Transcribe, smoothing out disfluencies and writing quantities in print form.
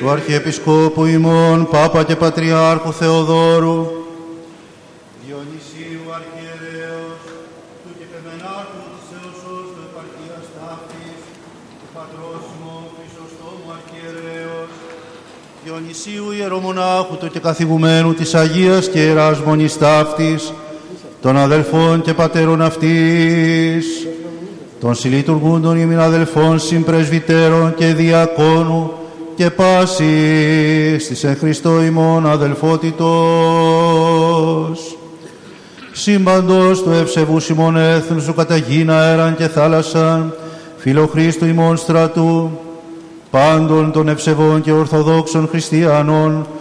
του Αρχιεπισκόπου ημών, Πάπα και Πατριάρχου Θεοδόρου, Διονυσίου Αρχιερέως, του κεπεμενάρχου της Θεοσός του επαρχίας ταύτης, του πατρός ημών Χρυσοστόμου Αρχιερέως, Διονυσίου Ιερομονάχου του και καθηγουμένου της Αγίας και Ιεράς Μονής ταύτης, των αδελφών και πατέρων αυτής, των συλλειτουργούντων ημιν αδελφών συμπρεσβυτέρων και διακόνου και πάσης της εν Χριστώ ημών αδελφότητος. Σύμπαντος του ευσεβούς ημών έθνους σου καταγίν αέραν και θάλασσαν, φιλοχρίστου ημών στρατού, πάντων των ευσεβών και ορθοδόξων χριστιανών,